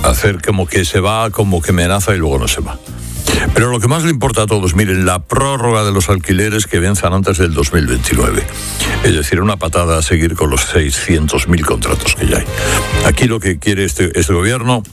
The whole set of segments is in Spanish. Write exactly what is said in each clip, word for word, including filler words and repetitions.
hacer como que se va, como que amenaza y luego no se va. Pero lo que más le importa a todos, miren, la prórroga de los alquileres que venzan antes del dos mil veintinueve. Es decir, una patada a seguir con los seiscientos mil contratos que ya hay. Aquí lo que quiere este, este gobierno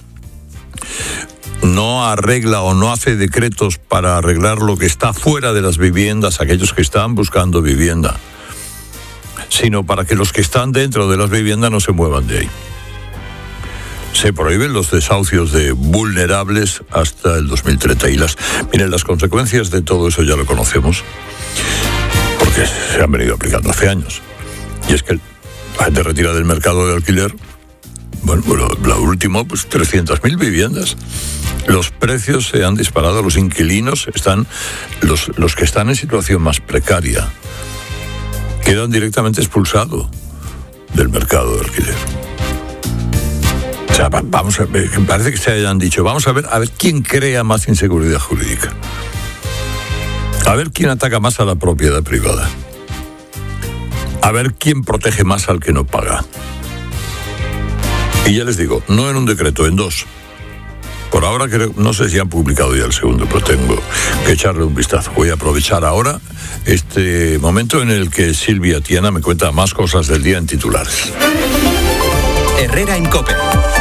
no arregla o no hace decretos para arreglar lo que está fuera de las viviendas, aquellos que están buscando vivienda, sino para que los que están dentro de las viviendas no se muevan de ahí. Se prohíben los desahucios de vulnerables hasta el dos mil treinta y las, miren, las consecuencias de todo eso ya lo conocemos porque se han venido aplicando hace años. Y es que la gente retira del mercado de alquiler, bueno, bueno lo último, pues trescientas mil viviendas. Los precios se han disparado, los inquilinos están, los, los que están en situación más precaria, quedan directamente expulsados del mercado de alquiler. O sea, vamos a ver, parece que se hayan dicho, vamos a ver, a ver quién crea más inseguridad jurídica. A ver quién ataca más a la propiedad privada. A ver quién protege más al que no paga. Y ya les digo, no en un decreto, en dos. Por ahora creo, no sé si han publicado ya el segundo, pero tengo que echarle un vistazo. Voy a aprovechar ahora este momento en el que Silvia Tiana me cuenta más cosas del día en titulares. Herrera en COPE.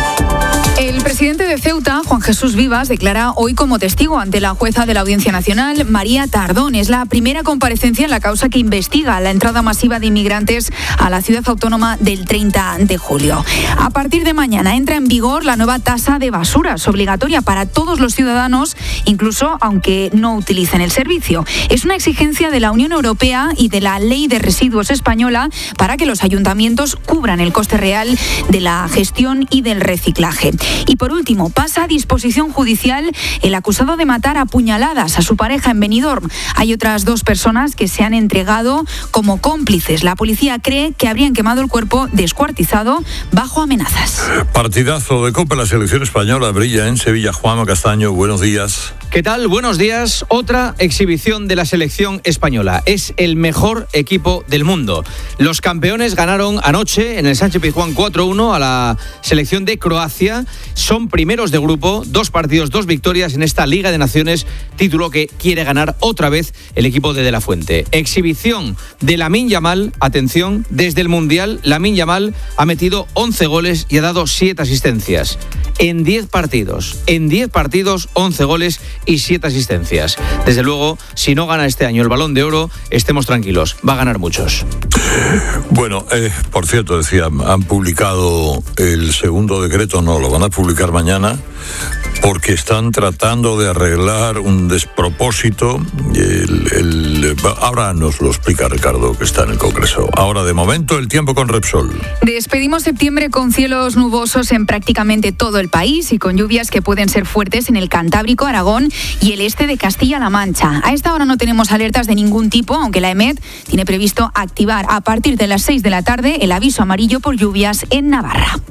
El presidente de Ceuta, Juan Jesús Vivas, declara hoy como testigo ante la jueza de la Audiencia Nacional, María Tardón. Es la primera comparecencia en la causa que investiga la entrada masiva de inmigrantes a la ciudad autónoma del treinta de julio. A partir de mañana entra en vigor la nueva tasa de basuras, obligatoria para todos los ciudadanos, incluso aunque no utilicen el servicio. Es una exigencia de la Unión Europea y de la Ley de Residuos española para que los ayuntamientos cubran el coste real de la gestión y del reciclaje. Y por último, pasa a disposición judicial el acusado de matar a puñaladas a su pareja en Benidorm. Hay otras dos personas que se han entregado como cómplices. La policía cree que habrían quemado el cuerpo descuartizado bajo amenazas. Partidazo de Copa, la selección española brilla en Sevilla. Juanma Castaño, buenos días. ¿Qué tal? Buenos días. Otra exhibición de la selección española. Es el mejor equipo del mundo. Los campeones ganaron anoche en el Sánchez Pizjuán cuatro uno a la selección de Croacia. Son primeros de grupo, dos partidos, dos victorias en esta Liga de Naciones, título que quiere ganar otra vez el equipo de De La Fuente. Exhibición de Lamine Yamal, atención, desde el Mundial, Lamine Yamal ha metido once goles y ha dado siete asistencias. En diez partidos, en diez partidos, once goles y siete asistencias. Desde luego, si no gana este año el Balón de Oro, estemos tranquilos, va a ganar muchos. Bueno, eh, por cierto, decía, han publicado el segundo decreto, no, lo van a publicar mañana, porque están tratando de arreglar un despropósito. El, el, ahora nos lo explica Ricardo, que está en el Congreso. Ahora, de momento, el tiempo con Repsol. Despedimos septiembre con cielos nubosos en prácticamente todo el país y con lluvias que pueden ser fuertes en el Cantábrico, Aragón y el este de Castilla-La Mancha. A esta hora no tenemos alertas de ningún tipo, aunque la EMET tiene previsto activar a partir de las seis de la tarde el aviso amarillo por lluvias en Navarra.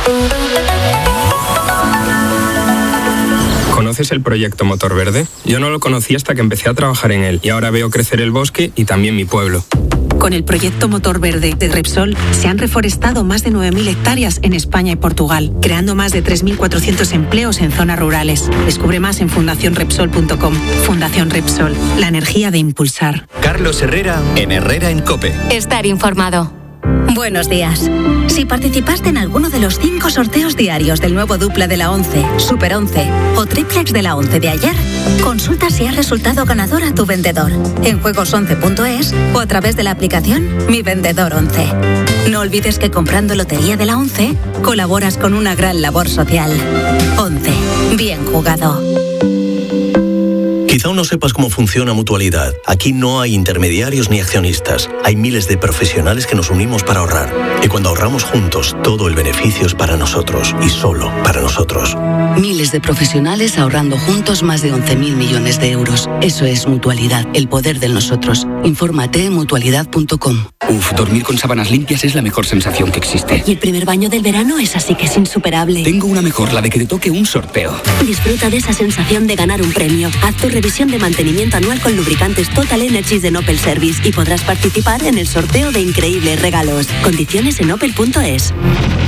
¿Conoces el proyecto Motor Verde? Yo no lo conocí hasta que empecé a trabajar en él y ahora veo crecer el bosque y también mi pueblo. Con el proyecto Motor Verde de Repsol se han reforestado más de nueve mil hectáreas en España y Portugal, creando más de tres mil cuatrocientos empleos en zonas rurales. Descubre más en fundación repsol punto com. Fundación Repsol, la energía de impulsar. Carlos Herrera en Herrera en COPE. Estar informado. Buenos días. Si participaste en alguno de los cinco sorteos diarios del nuevo dupla de la once, Super once o triplex de la once de ayer, consulta si has resultado ganador a tu vendedor en juegos once punto es o a través de la aplicación Mi Vendedor once. No olvides que comprando Lotería de la once colaboras con una gran labor social. once. Bien jugado. Quizá aún no sepas cómo funciona Mutualidad. Aquí no hay intermediarios ni accionistas. Hay miles de profesionales que nos unimos para ahorrar. Y cuando ahorramos juntos, todo el beneficio es para nosotros y solo para nosotros. Miles de profesionales ahorrando juntos más de once mil millones de euros. Eso es Mutualidad, el poder del nosotros. Infórmate en mutualidad punto com. Uf, dormir con sábanas limpias es la mejor sensación que existe. Y el primer baño del verano es así que es insuperable. Tengo una mejor, la de que te toque un sorteo. Disfruta de esa sensación de ganar un premio. Haz tu revisión de mantenimiento anual con lubricantes Total Energies de Opel Service y podrás participar en el sorteo de increíbles regalos. Condiciones en opel punto es.